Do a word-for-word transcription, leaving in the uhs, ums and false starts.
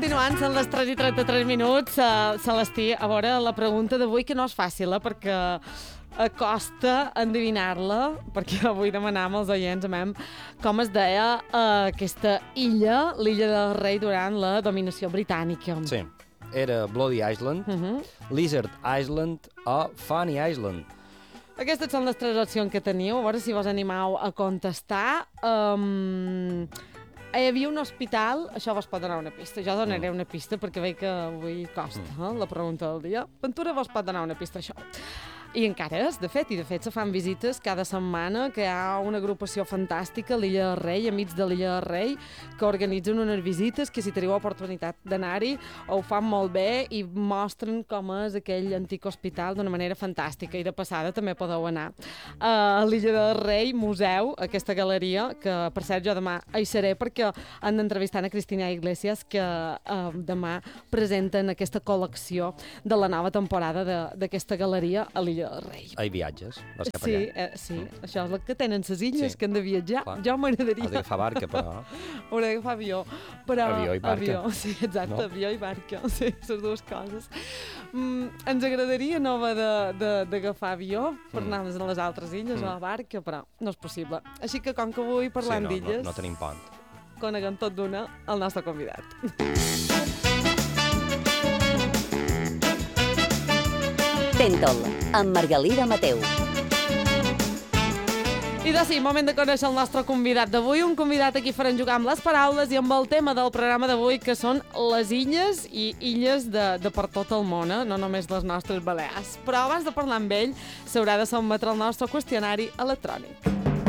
continuant, són les tres i trenta-tres minuts. Uh, Celestí, a veure, la pregunta d'avui que no és fàcil, eh, perquè acosta endevinar-la, perquè avui demanàvem als oients amem, com es deia uh, aquesta illa, l'illa del rei durant la dominació britànica. Sí, era Bloody Island, Uh -huh. Lizard Island o Funny Island. Aquestes són les tres opcions que teniu, a veure si vos animeu a contestar. Um, hi havia un hospital, això vos pot donar una pista, jo donaré una pista perquè veig que avui costa eh, la pregunta del dia. Ventura vos pot donar una pista això. I encara és, de fet, i de fet se fan visites cada setmana, que hi ha una agrupació fantàstica a l'Illa del Rei, amics de l'Illa del Rei, que organitzen unes visites que si teniu oportunitat d'anar-hi ho fan molt bé i mostren com és aquell antic hospital d'una manera fantàstica, i de passada també podeu anar a l'Illa del Rei, museu, aquesta galeria, que per cert jo demà hi seré perquè han d'entrevistar a Cristina Iglesias, que eh, demà presenten aquesta col·lecció de la nova temporada d'aquesta galeria a l'Illa del Rei. Hi viatges, vas cap Sí, allà. eh, sí, això és el que tenen les illes, Sí. que han de viatjar. Clar. Jo m'agradaria... Has d'agafar barca, però... Hauré d'agafar avió. Però... Avió i barca. Avió, sí, exacte, No? avió i barca, sí, les dues coses. Mm, ens agradaria no haver de- de- d'agafar avió per Mm. anar a les altres illes Mm. o a barca, però no és possible. Així que, com que avui parlem sí, no, d'illes, no, no tenim pont. coneguem tot d'una el nostre convidat. Tentol, amb Margalida Mateu. I de sí, moment de conèixer el nostre convidat d'avui, un convidat a qui farem jugar amb les paraules i amb el tema del programa d'avui, que són les illes i illes de, de per tot el món, eh? No només les nostres Balears. Però abans de parlar amb ell, s'haurà de sotmetre el nostre qüestionari electrònic.